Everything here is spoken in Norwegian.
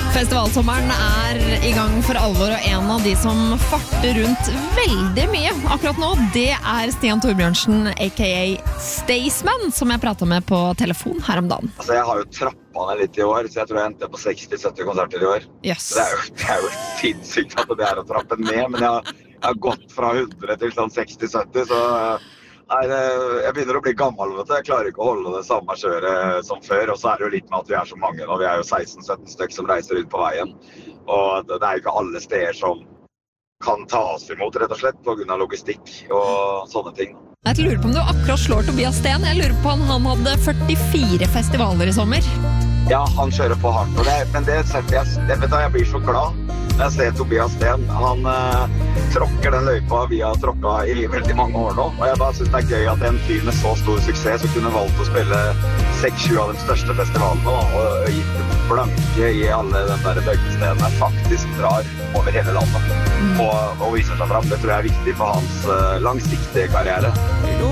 Festivalsommeren I gang for alvor, og en av de som farter rundt veldig mye akkurat nå, det Stian Torbjørnsen, a.k.a. Staysman, som jeg pratet med på telefon her om dagen. Altså, jeg har jo trappet ned litt I år, så jeg tror jeg endte på 60-70 konserter I år. Yes. Det er jo sinnssykt at det å trappe ned, men jeg har gått fra 100 til sånn 60-70, så... Nei, jeg begynner å bli gammel, vet du. Jeg klarer ikke å holde det samme kjøret som før, og så det jo litt med at vi så mange nå. Vi jo 16-17 stykker som reiser ut på veien, og det jo ikke alle steder som kan tas imot, rett og slett, på grunn av logistikk og sånne ting. Jeg lurer på om du akkurat slår Tobias Sten. Jeg lurer på om han hadde 44 festivaler I sommer. Ja, han kjører på hardt, men det setter jeg vet du, jeg blir så glad. Jeg ser Tobias Sten, han tråkker den løypa vi har tråkket I veldig mange år nå, og jeg bare synes det gøy at en fyr med så stor suksess så kunne valgt å spille 6-7 av de største festivalene og gitt blanke I alle de der bøygestedene faktisk drar over hele landet og viser seg frem. Det tror jeg viktig for hans langsiktige karriere.